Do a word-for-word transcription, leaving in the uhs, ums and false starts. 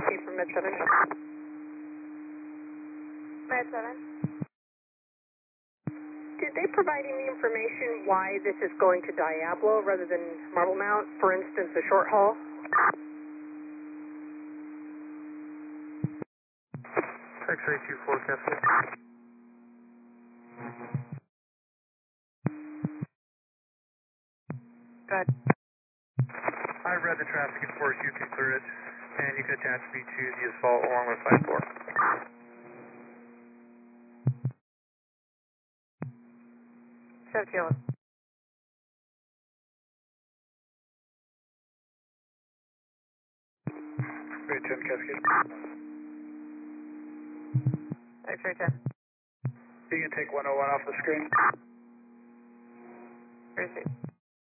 Kate from Med seven. Med seven. Did they provide any information why this is going to Diablo rather than Marble Mount? For instance, a short haul? X-ray two four, Castle. Go ahead. I read the traffic report, you can clear it, and you can attach me to the assault along with five four. seven kilo. X-ray ten, Cascade. X-ray ten. You can take one oh one off the screen. Very soon.